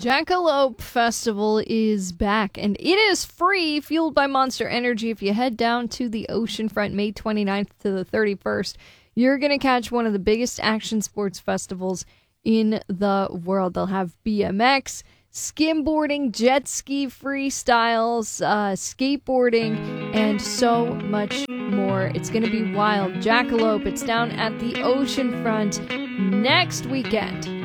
Jackalope Festival is back, and it is free, fueled by Monster Energy. If you head down to the oceanfront May 29th to the 31st, you're going to catch one of the biggest action sports festivals in the world. They'll have BMX, skimboarding, jet ski freestyles, skateboarding, and so much more. It's going to be wild. Jackalope, it's down at the oceanfront next weekend.